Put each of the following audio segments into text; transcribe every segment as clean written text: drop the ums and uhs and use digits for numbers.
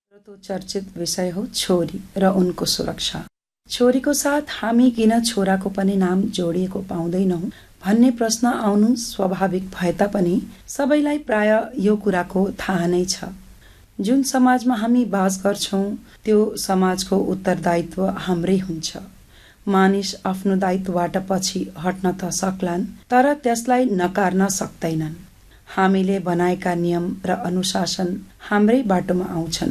तो चर्चित विषय हो छोरी र उनको सुरक्षा। छोरीको साथ हामी किन छोराको पनि नाम जोडिएको पाउँदैनौँ भन्ने प्रश्न आउनु स्वाभाविक भए तापनि सबैलाई प्राय यो कुराको थाहा नै छ। जुन समाजमा हामी बास गर्छौं त्यो समाजको उत्तरदायित्व हाम्रै हुन्छ। मानिस आफ्नो दायित्वबाट पछि हट्न त सक्लान्, तर त्यसलाई नकार्न सक्दैनन्। हामीले बनाएका नियम र अनुशासन हाम्रै बाटोमा आउँछन्।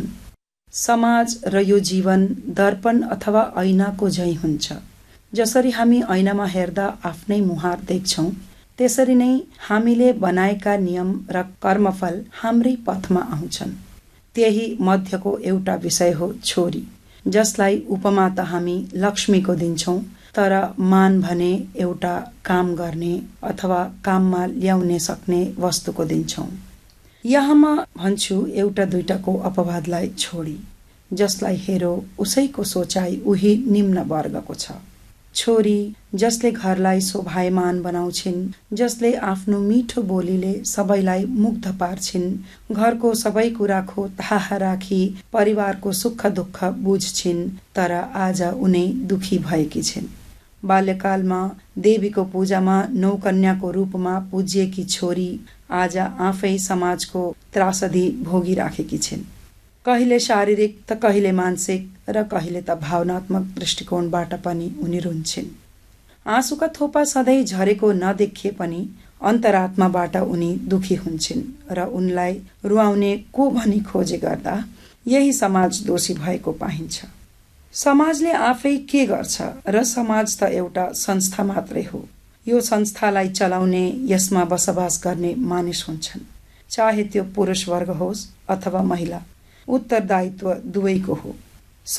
समाज र यो जीवन दर्पण अथवा ऐनाको झैं हुन्छ। जसरी हामी ऐनामा हेर्दा आफ्नै मुहार देख्छौं, त्यसरी नै हामीले बनाएका नियम र कर्मफल हाम्रै पथमा आउँछन्। त्यही मध्यको एउटा विषय हो छोरी, जसलाई उपमा त हामी लक्ष्मीको दिन्छौं, तर मान भने एउटा काम गर्ने अथवा काममा ल्याउने सक्ने वस्तुको दिन्छौं। यहाँ म भन्छु एउटा दुईटाको अपवादलाई छोडी, जसलाई हेरो उसैको सोचाइ उही निम्न वर्गको छ। छोरी जसले घरलाई शोभायमान बनाउँछिन्, जसले आफ्नो मिठो बोलीले सबैलाई मुग्ध पार्छिन्, घरको सबै कुराको थाहा राखी परिवारको सुख दुःख बुझ्छिन्, तर आज उनी दुखी भएकी छिन्। बाल्यकालमा देवीको पूजामा नौकन्याको रूपमा पूजिएकी छोरी आज आफै समाजको त्रासदी भोगिराखेकी छिन्। कहिले शारीरिक त कहिले मानसिक र कहिले त भावनात्मक दृष्टिकोणबाट पनि उनी रुन्छिन्। आँसुका थोपा सधैँ झरेको नदेखिए पनि अन्तरात्माबाट उनी दुखी हुन्छन् र उनलाई रुवाउने को भनी खोजे गर्दा यही समाज दोषी भएको पाइन्छ। समाजले आफै के गर्छ र समाज त एउटा संस्था मात्रै हो। यो संस्थालाई चलाउने, यसमा बसोबास गर्ने मानिस हुन्छन्, चाहे त्यो पुरुष वर्ग होस् अथवा महिला। उत्तरदायित्व दुवैको हो।